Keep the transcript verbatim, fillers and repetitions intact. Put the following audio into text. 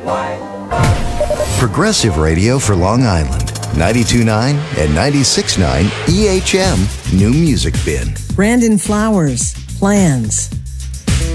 Progressive radio for Long Island. ninety-two point nine and ninety-six point nine E H M New Music Bin. Brandon Flowers, Plans.